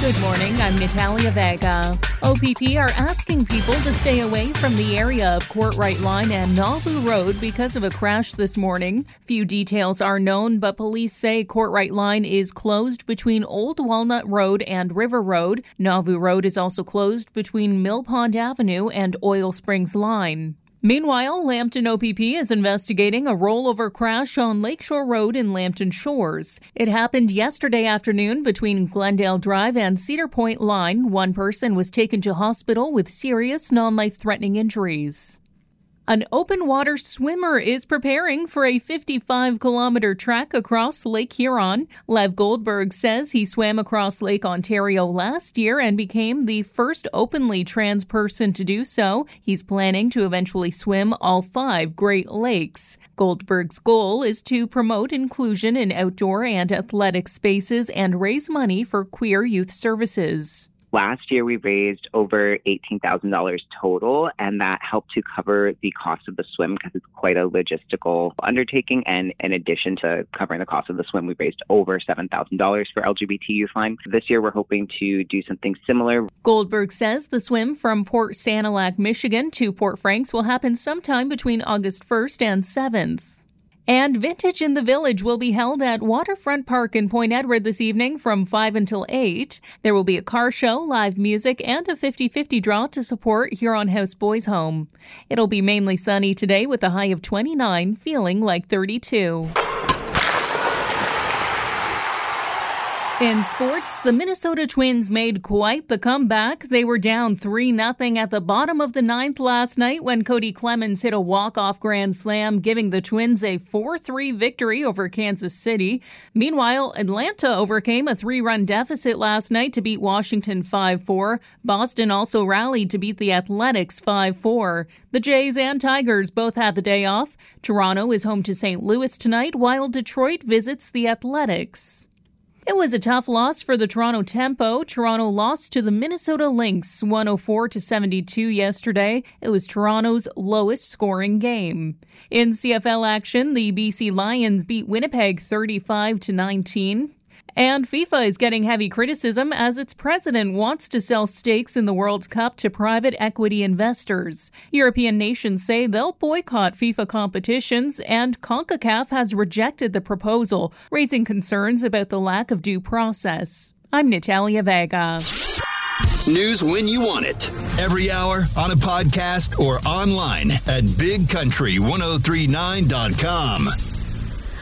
Good morning, I'm Natalia Vega. OPP are asking people to stay away from the area of Courtright Line and Nauvoo Road because of a crash this morning. Few details are known, but police say Courtright Line is closed between Old Walnut Road and River Road. Nauvoo Road is also closed between Mill Pond Avenue and Oil Springs Line. Meanwhile, Lambton OPP is investigating a rollover crash on Lakeshore Road in Lambton Shores. It happened yesterday afternoon between Glendale Drive and Cedar Point Line. One person was taken to hospital with serious non-life-threatening injuries. An open water swimmer is preparing for a 55-kilometer trek across Lake Huron. Lev Goldberg says he swam across Lake Ontario last year and became the first openly trans person to do so. He's planning to eventually swim all 5 Great Lakes. Goldberg's goal is to promote inclusion in outdoor and athletic spaces and raise money for queer youth services. Last year, we raised over $18,000 total, and that helped to cover the cost of the swim because it's quite a logistical undertaking. And in addition to covering the cost of the swim, we raised over $7,000 for LGBT Youth Line. This year, we're hoping to do something similar. Goldberg says the swim from Port Sanilac, Michigan to Port Franks will happen sometime between August 1st and 7th. And Vintage in the Village will be held at Waterfront Park in Point Edward this evening from 5 until 8. There will be a car show, live music, and a 50-50 draw to support Huron House Boys Home. It'll be mainly sunny today with a high of 29, feeling like 32. In sports, the Minnesota Twins made quite the comeback. They were down 3-0 at the bottom of the 9th last night when Cody Clemens hit a walk-off grand slam, giving the Twins a 4-3 victory over Kansas City. Meanwhile, Atlanta overcame a 3-run deficit last night to beat Washington 5-4. Boston also rallied to beat the Athletics 5-4. The Jays and Tigers both had the day off. Toronto is home to St. Louis tonight, while Detroit visits the Athletics. It was a tough loss for the Toronto Tempo. Toronto lost to the Minnesota Lynx 104-72 yesterday. It was Toronto's lowest scoring game. In CFL action, the BC Lions beat Winnipeg 35-19. And FIFA is getting heavy criticism as its president wants to sell stakes in the World Cup to private equity investors. European nations say they'll boycott FIFA competitions, and CONCACAF has rejected the proposal, raising concerns about the lack of due process. I'm Natalia Vega. News when you want it. Every hour, on a podcast, or online at BigCountry1039.com.